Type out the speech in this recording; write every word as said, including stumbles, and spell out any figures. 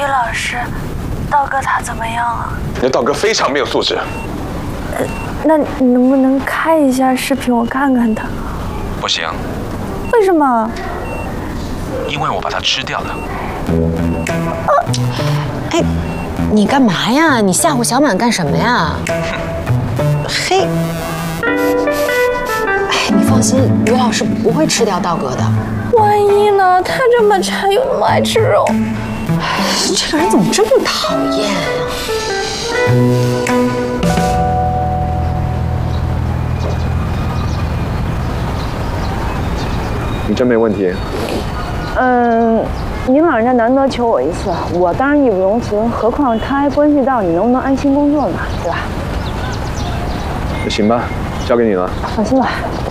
老师，道哥他怎么样啊？ 你道哥非常没有素质。 呃，那你能不能开一下视频，我看看他？ 不行。 为什么？ 因为我把它吃掉了。 啊！哎，你干嘛呀？你吓唬小满干什么呀？嘿，哎，你放心，于老师不会吃掉道哥的。 万一呢？他这么馋，又那么爱吃肉， 哎，这个人怎么这么讨厌啊？ 你真没问题？ 嗯，您老人家难得求我一次，我当然义不容辞。何况他还关系到你能不能安心工作呢，对吧？ 那行吧，交给你了。 放心吧。